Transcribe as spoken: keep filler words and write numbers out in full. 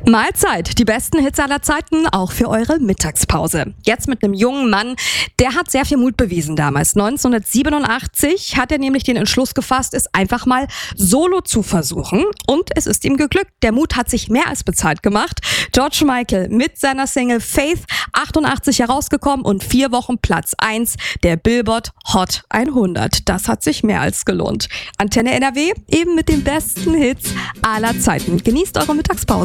Mahlzeit, die besten Hits aller Zeiten, auch für eure Mittagspause. Jetzt mit einem jungen Mann, der hat sehr viel Mut bewiesen damals. neunzehnhundertsiebenundachtzig hat er nämlich den Entschluss gefasst, es einfach mal solo zu versuchen. Und es ist ihm geglückt. Der Mut hat sich mehr als bezahlt gemacht. George Michael mit seiner Single Faith, achtundachtzig herausgekommen und vier Wochen Platz eins der Billboard Hot hundert. Das hat sich mehr als gelohnt. Antenne N R W, eben mit den besten Hits aller Zeiten. Genießt eure Mittagspause.